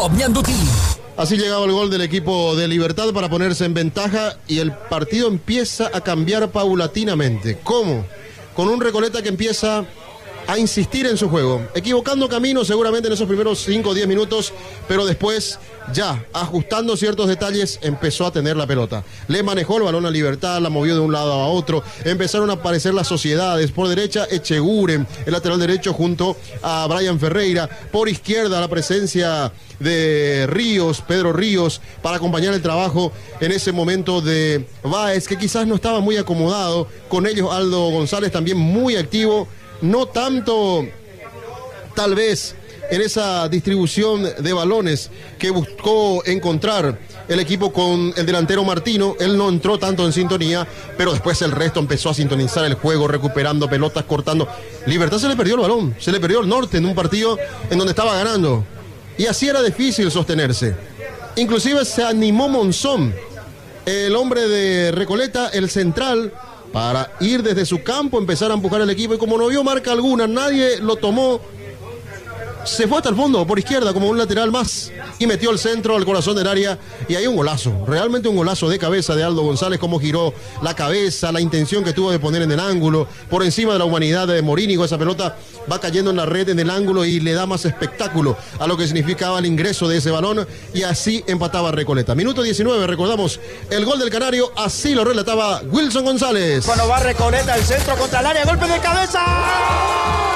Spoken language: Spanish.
Top Ñandutí. Así llegaba el gol del equipo de Libertad para ponerse en ventaja y el partido empieza a cambiar paulatinamente. ¿Cómo? Con un Recoleta que empieza a insistir en su juego, equivocando camino seguramente en esos primeros 5 o 10 minutos, pero después ya ajustando ciertos detalles empezó a tener la pelota. Le manejó el balón a Libertad, la movió de un lado a otro, empezaron a aparecer las sociedades. Por derecha Echeguren, el lateral derecho junto a Brian Ferreira, por izquierda la presencia de Ríos, Pedro Ríos, para acompañar el trabajo en ese momento de Báez, que quizás no estaba muy acomodado, con ellos Aldo González también muy activo, no tanto tal vez en esa distribución de balones que buscó encontrar el equipo con el delantero Martino. Él no entró tanto en sintonía, pero después el resto empezó a sintonizar el juego, recuperando pelotas, cortando. Libertad se le perdió el balón, se le perdió el norte en un partido en donde estaba ganando, y así era difícil sostenerse. Inclusive se animó Monzón, el hombre de Recoleta, el central, para ir desde su campo, empezar a empujar al equipo, y como no vio marca alguna, nadie lo tomó, se fue hasta el fondo por izquierda como un lateral más y metió el centro al corazón del área, y ahí un golazo, realmente un golazo de cabeza de Aldo González, como giró la cabeza, la intención que tuvo de poner en el ángulo, por encima de la humanidad de Morínigo. Esa pelota va cayendo en la red, en el ángulo, y le da más espectáculo a lo que significaba el ingreso de ese balón, y así empataba Recoleta. Minuto 19, recordamos el gol del Canario, así lo relataba Wilson González. Cuando va Recoleta, el centro contra el área, golpe de cabeza.